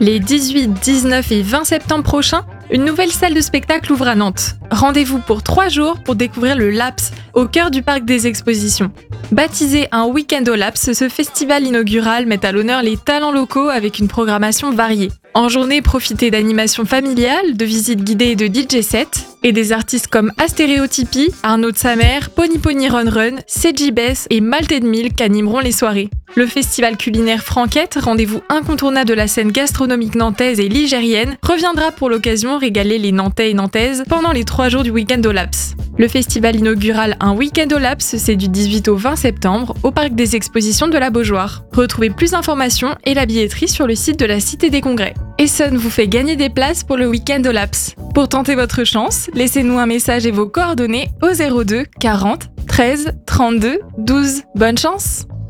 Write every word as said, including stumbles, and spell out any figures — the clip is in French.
Les dix-huit, dix-neuf et vingt septembre prochains, une nouvelle salle de spectacle ouvre à Nantes. Rendez-vous pour trois jours pour découvrir le Laps, au cœur du parc des expositions. Baptisé un week-end au Laps, ce festival inaugural met à l'honneur les talents locaux avec une programmation variée. En journée, profitez d'animations familiales, de visites guidées et de D J sets, et des artistes comme Astéréotypie, Arnaud de sa mère, Pony Pony Run Run, C J Bess et Malted Milk animeront les soirées. Le festival culinaire Franquette, rendez-vous incontournable de la scène gastronomique nantaise et ligérienne, reviendra pour l'occasion régaler les Nantais et Nantaises pendant les trois jours du week-end au Laps. Le festival inaugural Un week-end au Laps, c'est du dix-huit au vingt septembre au parc des expositions de la Beaujoire. Retrouvez plus d'informations et la billetterie sur le site de la Cité des Congrès. Essonne vous fait gagner des places pour le week-end au Laps. Pour tenter votre chance, laissez-nous un message et vos coordonnées au zéro deux quarante treize trente-deux douze. Bonne chance!